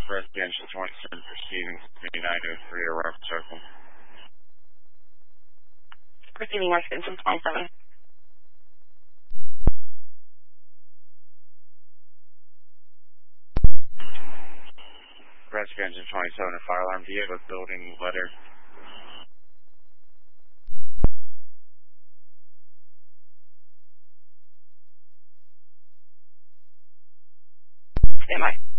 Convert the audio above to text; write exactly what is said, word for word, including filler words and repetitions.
Rescue Engine twenty-seven proceeding three nine oh three Aurora Circle. Proceeding Rescue Engine twenty-seven. Rescue Engine twenty-seven, a fire alarm. Do you have a building letter? Stand by.